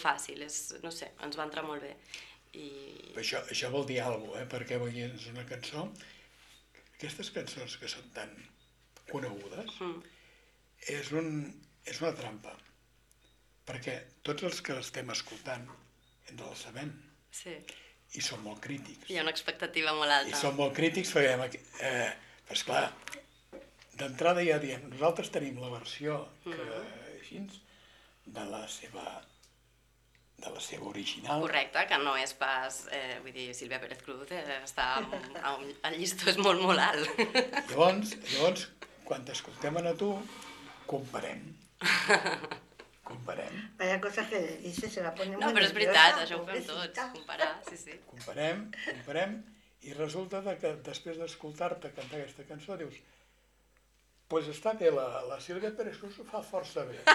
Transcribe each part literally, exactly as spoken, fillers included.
fàcil, és, no sé, ens va entrar molt bé. I... Això, això vol dir alguna cosa, eh? Perquè vull dir, és una cançó, aquestes cançons que són tan conegudes, mm. és, un, és una trampa, perquè tots els que l'estem escoltant ens la sabem, sí. I són molt crítics. Hi ha una expectativa molt alta. I són molt crítics perquè, eh, però esclar, d'entrada ja diem, nosaltres tenim la versió que, mm. així, de la seva... de la seva original. Correcte, que no és pas, eh, vull dir, Sílvia Pérez Cruz eh, està, el llistó és molt, molt alt. Llavors, llavors, quan t'escoltem a tu, comparem. Comparem. Vaya cosa que dice, se la pone no, muy però és veritat, això ho fem tots, comparar, sí, sí. Comparem, comparem, i resulta que després d'escoltar-te cantar aquesta cançó dius, pues està bé, la, la Sílvia Pérez Cruz ho fa força bé.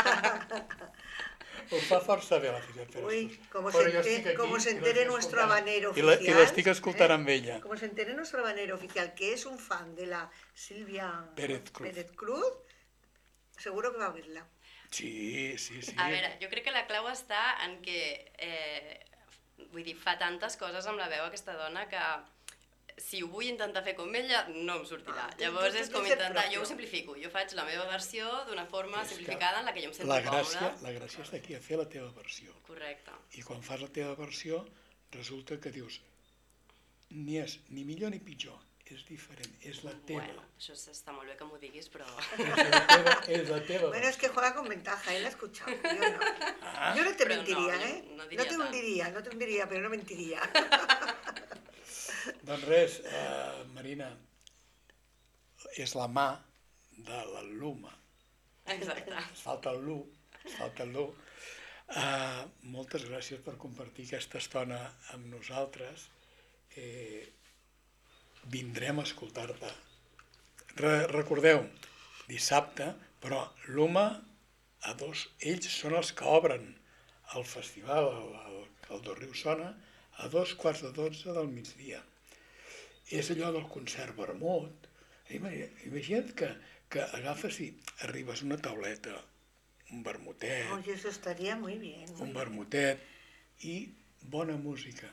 Ho fa força bé la Sílvia Pérez Cruz. Uy, como se, enter, como se entere nuestro habanero oficial. I l'estic escoltant eh? amb ella. Como se entere nuestro habanero oficial, que es un fan de la Sílvia Pérez Cruz. Pérez Cruz, seguro que va a oírla. Sí, sí, sí. A veure, jo crec que la clau està en que, eh, vull dir, fa tantes coses amb la veu aquesta dona que si ho vull intentar fer com ella, no em sortirà. Ah, Llavors és com intentar... Jo ho simplifico, jo faig la meva versió d'una forma és simplificada en la que jo em sento còmoda. La gràcia és d'aquí a fer la teva versió. Correcte. I quan fas la teva versió, resulta que dius, ni és ni millor ni pitjor, és diferent, és la teva. Bueno, això està molt bé que m'ho diguis, però... És la teva, és la teva. Bueno, es que juega con ventaja, él ha escuchado, yo no. Ah, yo no te mentiría, no, ¿eh? No, no te hundiría, no te hundiría, pero no mentiría. Doncs res, eh, Marina, és la mà de la Luma. Exacte. Es falta el Lu, es falta el Lu. Uh, moltes gràcies per compartir aquesta estona amb nosaltres. Eh, vindrem a escoltar-te. Re recordeu, dissabte, però Luma, a dos, ells són els que obren el festival, el, el, el Do Riu Sona, a dos quarts de dotze del migdia. És allò del concert vermut. Imagina't que, que agafes i arribes a una tauleta, un vermutet... Oye, eso estaría muy bien. Muy un vermutet i bona música.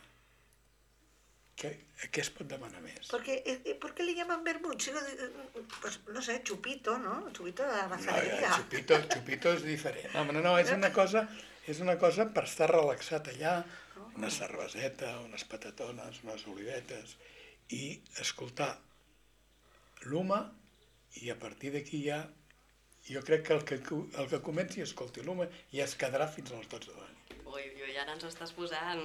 ¿Qué, ¿Qué es pot demanar més? Porque, ¿Por qué le llaman vermut? Pues, no sé, chupito, ¿no? Chupito de la mazadería. No, chupito, chupito és diferent. No, no, no, és una cosa, és una cosa per estar relaxat allà, una cerveseta, unes patatones, unes olivetes, i escoltar Luma, i a partir d'aquí ja, jo crec que el que, el que comenci a escoltar Luma ja es quedarà fins a les dotze de la nit. Ui, ui, ara ens ho estàs posant.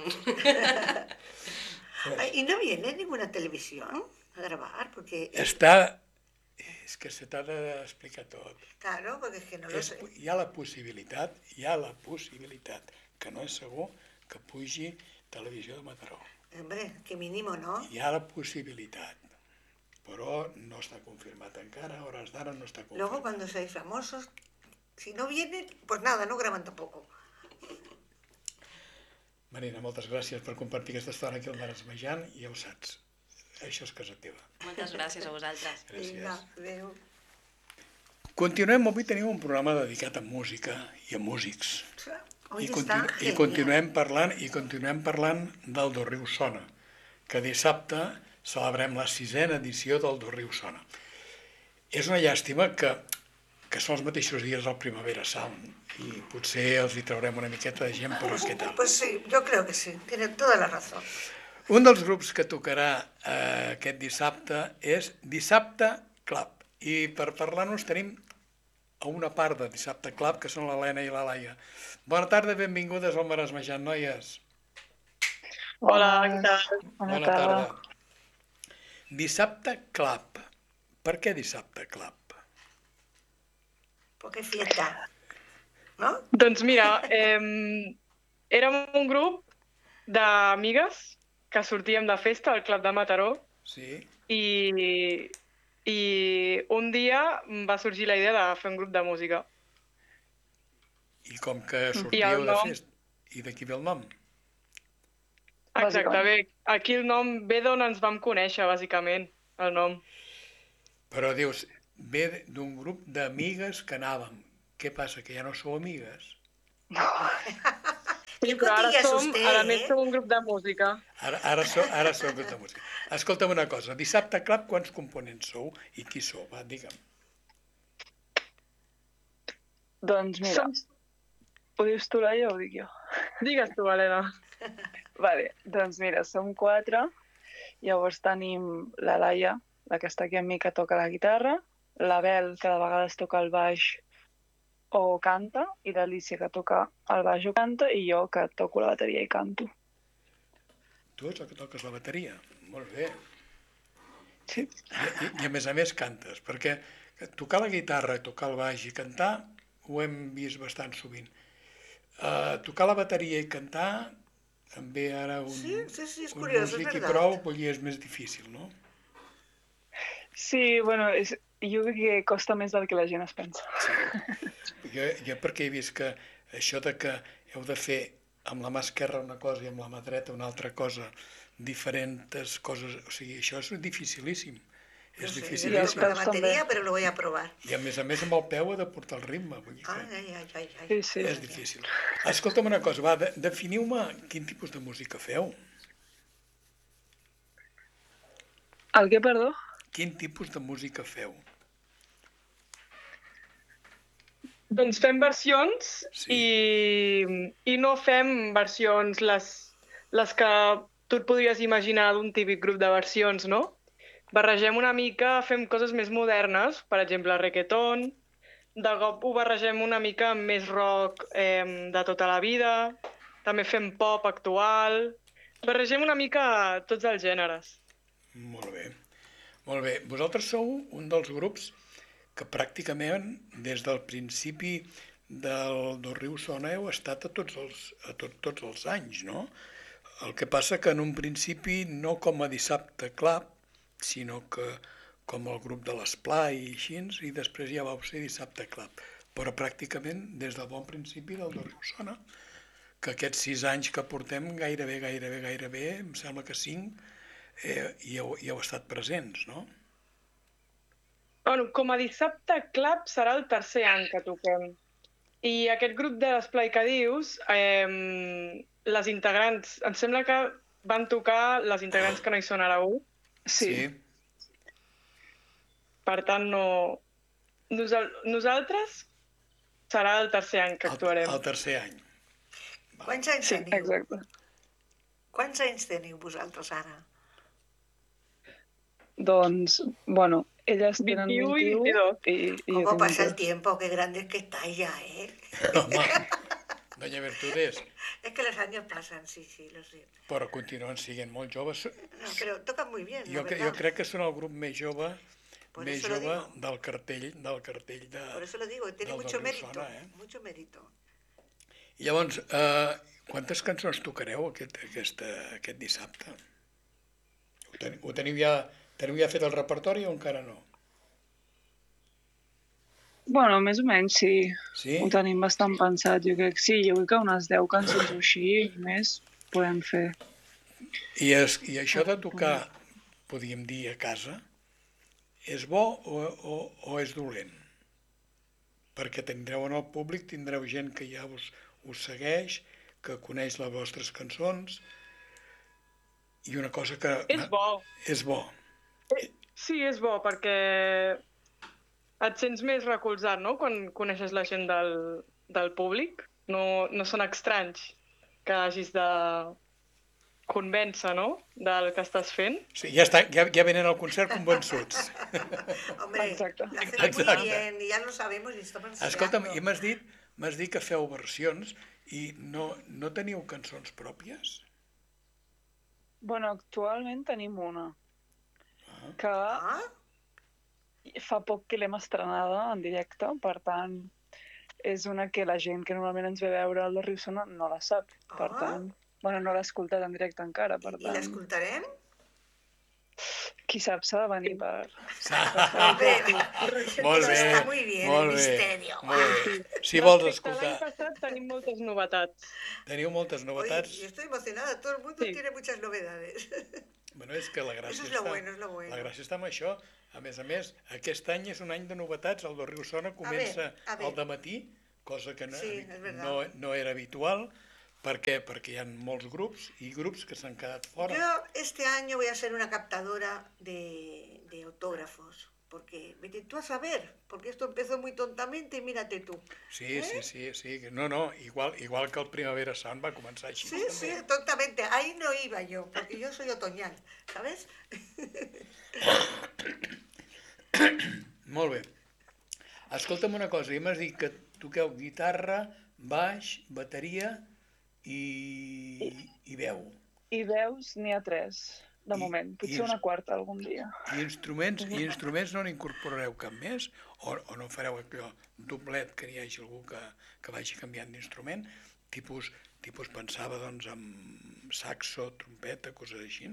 ¿Y no viene ninguna televisión a grabar? Porque... Està... És que se t'ha d'explicar tot. Claro, porque es que no lo sé. Hi ha la possibilitat, hi ha la possibilitat, que no és segur, que pugi Televisió de Mataró. Hombre, que mínimo, ¿no? Hi ha la possibilitat, però no està confirmat encara, a hores d'ara no està confirmat. Luego, cuando seáis famosos, si no vienen, pues nada, no graban tampoco. Marina, moltes gràcies per compartir aquesta estona aquí al Maresmejant, i ja ho saps, això és casa teva. Moltes gràcies a vosaltres. Gràcies. Vinga, adéu. Continuem, avui tenim un programa dedicat a música i a músics. I, continu i continuem parlant i continuem parlant del Do Riu Sona, que dissabte celebrem la sisena edició del Do Riu Sona. És una llàstima que, que són els mateixos dies del Primavera Sound i potser els hi traurem una miqueta de gent, però què tal? Pues sí, yo creo que sí, tiene toda la razón. Un dels grups que tocarà eh, aquest dissabte és Dissabte Club, i per parlar-nos tenim a una part de Dissabte Club, que són l'Helena i la Laia. Bona tarda, benvingudes al Maresmejant, noies. Hola, què tal? Bona tarda. Dissabte Club. Per què Dissabte Club? Porque fiesta, ¿no? Doncs mira, eh, érem un grup d'amigues que sortíem de festa al Club de Mataró. Sí. I, i un dia va sorgir la idea de fer un grup de música. I com que sortíeu de festa, i d'aquí ve el nom? Exacte, bé, aquí el nom ve d'on ens vam conèixer, bàsicament, el nom. Però dius, ve d'un grup d'amigues que anàvem. Què passa, que ja no sou amigues? No. Sí, Jo però ara contigo som, assusté, ara més eh? som un grup de música. Ara, ara, so, ara sou grup de música. Escolta'm una cosa, Dissabte Club, quants components sou i qui sou? Va, digue'm. Doncs mira, ho dius tu, Laia, o ho dic jo? Digues tu, Helena. Vale, doncs mira, som quatre. Llavors tenim la Laia, la que està aquí amb mi, que toca la guitarra, la Bel, que de vegades toca el baix o canta, i l'Alícia, que toca el baix o canta, i jo, que toco la bateria i canto. Tu ets el que toques la bateria? Molt bé. Sí. I, i, i a més a més cantes, perquè tocar la guitarra, tocar el baix i cantar ho hem vist bastant sovint. Uh, tocar la bateria i cantar em ve ara un, Sí, sí, sí, és un curiós, és músic i verdad. prou, vull dir, és més difícil, no? Sí, bueno, és, jo crec que costa més del que la gent es pensa. Jo, jo perquè he vist que això de que heu de fer amb la mà esquerra una cosa i amb la mà dreta una altra cosa, diferents coses, o sigui, això és dificilíssim. És No sé, yo dificilíssim. toco la batería, pero lo voy a probar. I a més a més amb el peu ha de portar el ritme, vull dir que Ay, ay, ay, ay, ay. Sí, sí. és difícil. Escolta'm una cosa, va, de, definiu-me quin tipus de música feu. El què, perdó? Quin tipus de música feu? Doncs fem versions Sí. i, i no fem versions les, les que tu et podries imaginar d'un típic grup de versions, no? Barregem una mica, fem coses més modernes, per exemple, reggaeton, de cop ho barregem una mica amb més rock eh, de tota la vida, també fem pop actual, barregem una mica tots els gèneres. Molt bé. Molt bé. Vosaltres sou un dels grups que pràcticament des del principi del Do Riu Sona heu estat a tots els, a tot, tots els anys, no? El que passa que en un principi no com a Dissabte Club, sinó que com el grup de l'Esplai i així, i després ja vau ser Dissabte Club. Però pràcticament des del bon principi del Do Riu Sona, que aquests sis anys que portem gairebé, gairebé, gairebé, em sembla que cinc, eh, hi, heu, hi heu estat presents, no? Bueno, com a Dissabte Club serà el tercer any que toquem. I aquest grup de l'Esplai que dius, eh, les integrants, em sembla que van tocar les integrants que no hi són ara u. Sí. Per tant, no... Nosal nosaltres serà el tercer any que actuarem. El, el tercer any. Quants anys Sí, teniu? exacte. Quants anys teniu vosaltres ara? Doncs, bueno, elles tenen vint-i-u i vint-i-u vint-i-dos. i, i jo ¿Cómo tinc pasa el vint-i-u. tiempo? Qué grandes que estáis ya, ¿eh? Home, doña Virtudes, Es que los años pasan, sí, sí, lo sé. però continuen sent molt joves. No, pero tocan muy bien, Jo, la cre- verdad. jo crec que són el grup més jove, Por més eso lo jove digo. del cartell, del cartell de... Por eso lo digo, tiene del mucho Do Riu mérito, Sona, eh? mucho mérito. I llavors, eh, quantes cançons tocareu aquest, aquesta, aquest dissabte? Ho, ten, ho teniu, ja, teniu ja fet el repertori o encara no? Bueno, més o menys sí. Sí? Ho tenim bastant pensat, jo crec. Sí, jo crec que unes deu cançons o així i més podem fer. I, es, I això de tocar, podríem dir, a casa, és bo o, o, o és dolent? Perquè tindreu en el públic, tindreu gent que ja us, us segueix, que coneix les vostres cançons, i una cosa que... És bo. És bo. Sí, és bo, perquè et sents més recolzat, no?, quan coneixes la gent del, del públic. No, no són estranys que hagis de convèncer, no?, del que estàs fent. Sí, ja, està, ja, ja venen al concert convençuts. Hombre, Exacte. lo hacen muy Exacte. bien, y ya lo sabemos y estamos Escolta'm, i ensayando. m'has dit, m'has dit que feu versions i no, no teniu cançons pròpies? Bueno, actualment tenim una, que Ah, fa poc que l'hem estrenada en directe, per tant, és una que la gent que normalment ens ve a veure al Riu Sona no la sap. Per Ah. tant, bueno, no l'ha escoltat en directe encara, per ¿y tant, l'escoltarem? qui sap s'ha de venir per... Hombre, Molt eso bé, está muy bien, molt el bé, misterio. molt bé. Si vols Respecte a escoltar, l'any passat tenim moltes novetats. teniu moltes Oye, novetats. yo estoy emocionada, todo el mundo Sí. tiene muchas novedades. Bueno, és que la gràcia Eso es lo està, bueno, es lo bueno. la gràcia està en això. A més a més, aquest any és un any de novetats. El do Riu Sona comença a ver. al dematí, cosa que no, Sí, és verdad. no, no era habitual, Per què? Perquè hi ha molts grups i grups que s'han quedat fora. Yo este año voy a ser una captadora de, de autógrafos, porque vete tú a saber, porque esto empezó muy tontamente y mírate tú. Sí, ¿Eh? sí, sí, sí. No, no, igual, igual que el Primavera Sound va començar així. Sí, sí, tontamente. Ahí no iba yo, porque yo soy otoñal, ¿sabes? Molt bé. Escolta'm una cosa, ja m'has dit que toqueu guitarra, baix, bateria i, i veu. I veus n'hi ha tres, de I- moment. i Potser els- una quarta algun dia. I instruments, i instruments no n'incorporareu cap més? O, o no fareu allò doblet, que n'hi hagi algú que, que vagi canviant d'instrument? Tipus, tipus pensava doncs amb saxo, trompeta, coses així?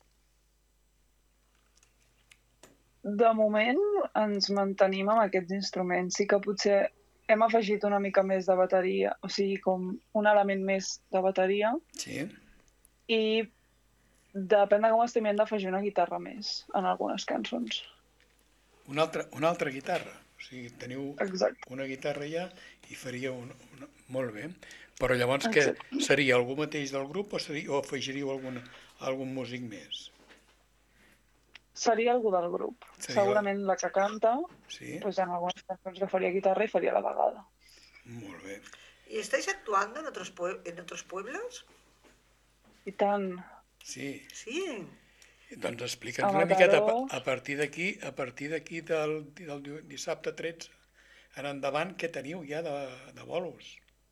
De moment ens mantenim amb aquests instruments. Sí que potser hem afegit una mica més de bateria, o sigui, com un element més de bateria, Sí. i depèn de com estem, hem d'afegir una guitarra més en algunes cançons. Una altra, una altra guitarra. O sigui, teniu Exacte. una guitarra ja i faria una, una... Molt bé. Però llavors què? Exacte. Seria algú mateix del grup o, seria, o afegiríeu algun, algun músic més? Seria algú del grup. Seria- Segurament la que canta, Sí? doncs en algunes cançons que faria guitarra i faria la vegada. Molt bé. ¿Y estáis actuando en otros, pue- en otros pueblos? I tant. Sí. Sí. Doncs explica'ns A una miqueta, Mataró. a, a partir d'aquí, a partir d'aquí del, del di- dissabte tretze en endavant, què teniu ja de, de bolos?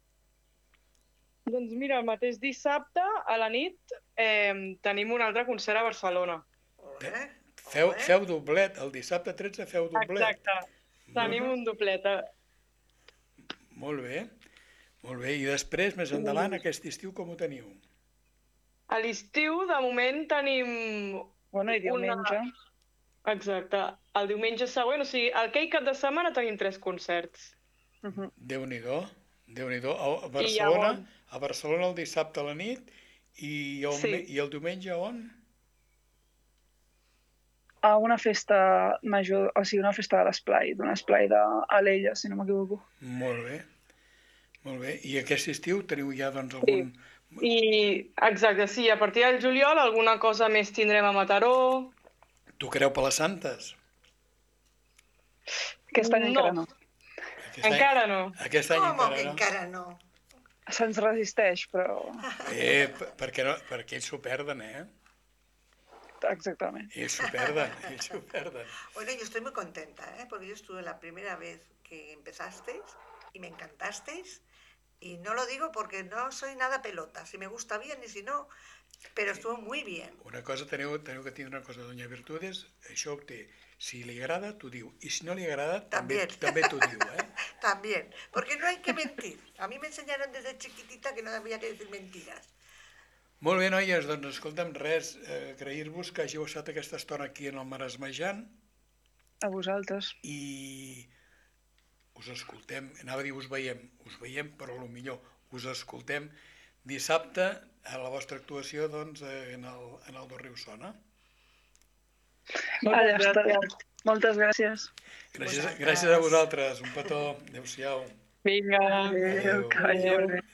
Doncs mira, el mateix dissabte, a la nit, eh, tenim un altre concert a Barcelona. Ole, Feu, ole. feu doblet, el dissabte tretze feu doblet. Exacte. Tenim un doblet. Molt bé, molt bé. I després, més endavant, aquest estiu com ho teniu? A l'estiu, de moment, tenim... Bueno, i Una- diumenge. Exacte. El diumenge següent, o sigui, aquell cap de setmana tenim tres concerts. Mhm. Déu-n'hi-do, Déu-n'hi-do. A a I Barcelona, llavors- a Barcelona el dissabte a la nit i el, Sí. i el diumenge on? A una festa major, o sigui, una festa de l'esplai, d'un esplai d'Alella, si no m'equivoco. Molt bé, molt bé. I aquest estiu teniu ja doncs algun... I, exacte, sí, a partir del juliol alguna cosa més tindrem a Mataró. Tocareu per les Santes? Aquest any No. encara no. Aquest any- Encara no. Aquest any ¿Cómo que encara no. encara no? Se'ns resisteix, però... Eh, per- perquè, no, perquè ells s'ho perden, eh? Exactament. Ells s'ho perden, ells s'ho perden. Bueno, yo estoy muy contenta, ¿eh? Porque yo estuve la primera vez que empezasteis y me encantasteis. Y no lo digo porque no soy nada pelota, si me gusta bien y si no, pero estuvo muy bien. Una cosa, teniu, teniu que tindre una cosa, Doña Virtudes, això ho té. Si li agrada, t'ho diu. I si no li agrada, també, También. també t'ho diu, eh? También, porque no hay que mentir. A mí me enseñaron desde chiquitita que no había que decir mentiras. Molt bé, noies, doncs escolta'm, res, eh, agrair-vos que hàgiu estat aquesta estona aquí en el Maresmejant A vosaltres. i us escoltem, anava a dir us veiem, us veiem, però a lo millor us escoltem dissabte a la vostra actuació doncs, eh, en, el, en el do Riu Sona. Allà estaré. Moltes gràcies. Gràcies, Vosaltres. gràcies a vosaltres, un petó, adéu-siau. Vinga. Adéu. Que vagi molt bé.